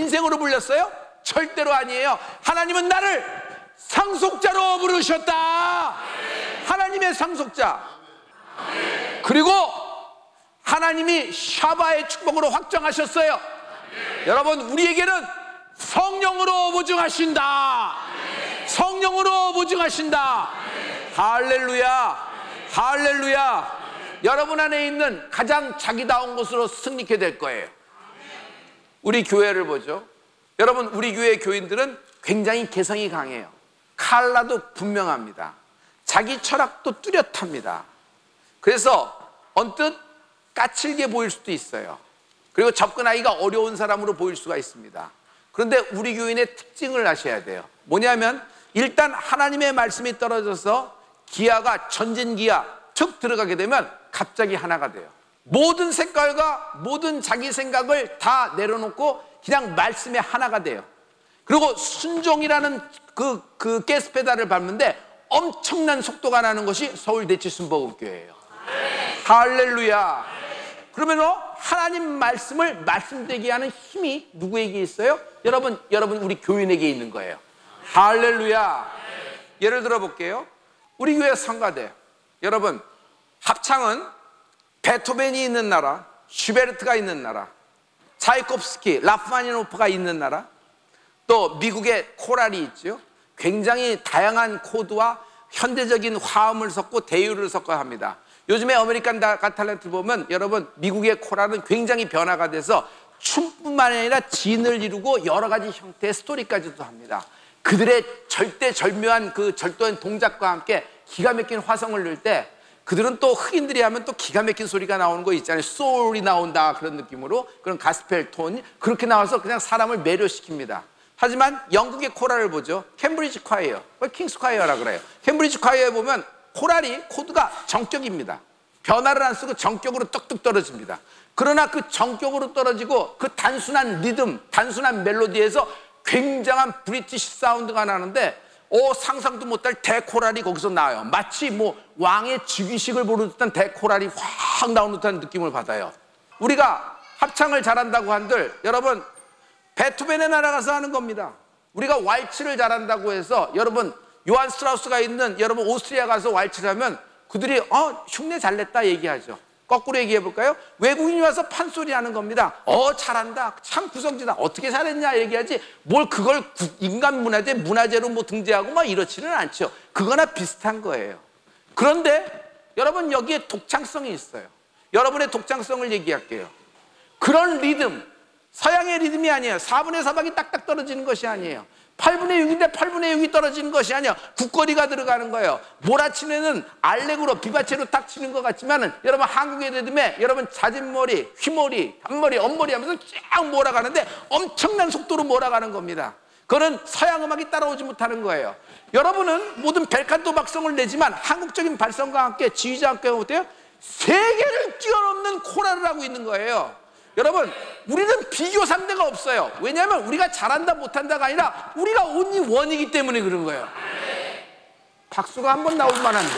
신생으로 불렸어요? 절대로 아니에요. 하나님은 나를 상속자로 부르셨다. 하나님의 상속자. 그리고 하나님이 샤바의 축복으로 확정하셨어요. 여러분, 우리에게는 성령으로 보증하신다. 성령으로 보증하신다. 할렐루야, 할렐루야. 여러분 안에 있는 가장 자기다운 곳으로 승리케 될 거예요. 우리 교회를 보죠. 여러분, 우리 교회 교인들은 굉장히 개성이 강해요. 칼라도 분명합니다. 자기 철학도 뚜렷합니다. 그래서 언뜻 까칠게 보일 수도 있어요. 그리고 접근하기가 어려운 사람으로 보일 수가 있습니다. 그런데 우리 교인의 특징을 아셔야 돼요. 뭐냐면 일단 하나님의 말씀이 떨어져서 기아가 전진기아 툭 들어가게 되면 갑자기 하나가 돼요. 모든 색깔과 모든 자기 생각을 다 내려놓고 그냥 말씀의 하나가 돼요. 그리고 순종이라는 그 가스 페달을 밟는데 엄청난 속도가 나는 것이 서울대치순복음교회예요. 할렐루야. 그러면 하나님 말씀을 말씀되게 하는 힘이 누구에게 있어요? 여러분 우리 교인에게 있는 거예요. 할렐루야. 예를 들어 볼게요. 우리 교회 성가대, 여러분, 합창은 베토벤이 있는 나라, 슈베르트가 있는 나라, 차이콥스키, 라흐마니노프가 있는 나라, 또 미국의 코랄이 있죠. 굉장히 다양한 코드와 현대적인 화음을 섞고 대유를 섞어 합니다. 요즘에 아메리칸 갓 탤런트 보면 여러분, 미국의 코랄은 굉장히 변화가 돼서 춤뿐만 아니라 진을 이루고 여러 가지 형태의 스토리까지도 합니다. 그들의 절묘한 그 절도한 동작과 함께 기가 막힌 화성을 넣을 때 그들은 또 흑인들이 하면 또 기가 막힌 소리가 나오는 거 있잖아요. 소울이 나온다, 그런 느낌으로, 그런 가스펠 톤이 그렇게 나와서 그냥 사람을 매료시킵니다. 하지만 영국의 코랄을 보죠. 캠브리지 콰이어, 킹스 콰이어라 그래요. 캠브리지 콰이어에 보면 코랄이 코드가 정격입니다. 변화를 안 쓰고 정격으로 뚝뚝 떨어집니다. 그러나 그 정격으로 떨어지고 그 단순한 리듬, 단순한 멜로디에서 굉장한 브리티시 사운드가 나는데 상상도 못할 대코랄이 거기서 나와요. 마치 왕의 즉위식을 보는 듯한 대코랄이 확 나오는 듯한 느낌을 받아요. 우리가 합창을 잘한다고 한들 여러분, 베토벤의 나라 가서 하는 겁니다. 우리가 왈츠를 잘한다고 해서 여러분, 요한 스트라우스가 있는 여러분 오스트리아 가서 왈츠를 하면 그들이 흉내 잘 냈다 얘기하죠. 거꾸로 얘기해 볼까요? 외국인이 와서 판소리 하는 겁니다. 잘한다, 참 구성지다, 어떻게 잘했냐 얘기하지, 뭘 그걸 인간 문화재로 등재하고 이렇지는 않죠. 그거나 비슷한 거예요. 그런데 여러분, 여기에 독창성이 있어요. 여러분의 독창성을 얘기할게요. 그런 리듬, 서양의 리듬이 아니에요. 4분의 4박이 딱딱 떨어지는 것이 아니에요. 8분의 6인데 8분의 6이 떨어지는 것이 아니야. 국거리가 들어가는 거예요. 몰아치면은 알렉으로 비바체로 딱 치는 것 같지만은 여러분, 한국의 리듬에 여러분 자진머리, 휘머리, 단머리, 엄머리 하면서 쫙 몰아가는데 엄청난 속도로 몰아가는 겁니다. 그거는 서양 음악이 따라오지 못하는 거예요. 여러분은 모든 벨칸토 박성을 내지만 한국적인 발성과 함께 지휘자와 함께 어때요? 세계를 뛰어넘는 코랄을 하고 있는 거예요. 여러분, 우리는 비교 상대가 없어요. 왜냐하면 우리가 잘한다 못한다가 아니라 우리가 온리 원이기 때문에 그런 거예요. 박수가 한 번 나올 만한데.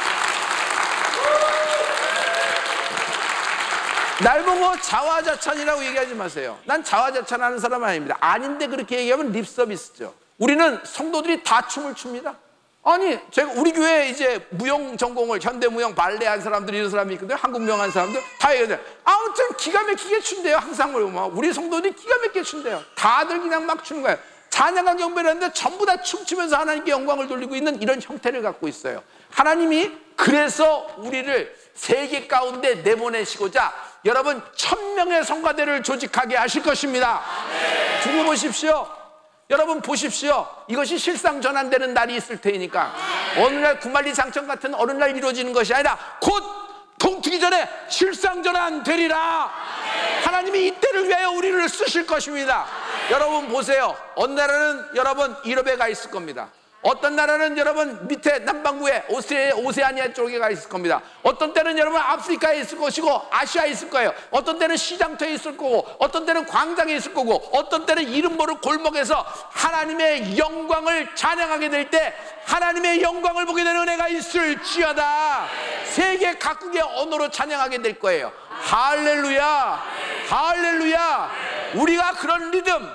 날 보고 자화자찬이라고 얘기하지 마세요. 난 자화자찬하는 사람 아닙니다. 아닌데 그렇게 얘기하면 립서비스죠. 우리는 성도들이 다 춤을 춥니다. 아니, 제가 우리 교회에 이제 무용 전공을, 현대무용, 발레 한 사람들, 이런 사람이 있거든요. 한국무용 한 사람들 다 얘기해요. 아무튼 기가 막히게 춘대요. 항상 우리 성도들이 기가 막히게 춘대요. 다들 그냥 막 추는 거예요. 찬양과 경배를 하는데 전부 다 춤추면서 하나님께 영광을 돌리고 있는 이런 형태를 갖고 있어요. 하나님이 그래서 우리를 세계 가운데 내보내시고자 여러분 1000명의 성가대를 조직하게 하실 것입니다. 두고 보십시오. 여러분 보십시오. 이것이 실상 전환되는 날이 있을 테니까 어느 날 구만리장천 같은 어느 날 이루어지는 것이 아니라 곧 동트기 전에 실상 전환되리라. 하나님이 이때를 위하여 우리를 쓰실 것입니다. 여러분 보세요. 어느 나라는 여러분 유럽에 가 있을 겁니다. 어떤 나라는 여러분 밑에 남반구에 오세아니아 쪽에 가 있을 겁니다. 어떤 때는 여러분 아프리카에 있을 것이고 아시아에 있을 거예요. 어떤 때는 시장터에 있을 거고 어떤 때는 광장에 있을 거고 어떤 때는 이름 모를 골목에서 하나님의 영광을 찬양하게 될 때 하나님의 영광을 보게 되는 은혜가 있을지어다. 세계 각국의 언어로 찬양하게 될 거예요. 할렐루야, 할렐루야. 우리가 그런 리듬,